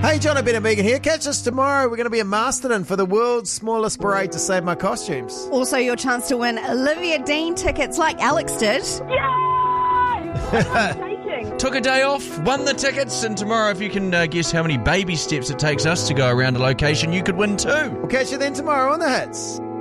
Hey, John and Ben and Megan here. Catch us tomorrow. We're going to be in Masterton for the world's smallest parade to save my costumes. Also, your chance to win Olivia Dean tickets like Alex did. Took a day off, won the tickets, and tomorrow, if you can guess how many baby steps it takes us to go around a location, you could win too. We'll catch you then tomorrow on The Hits.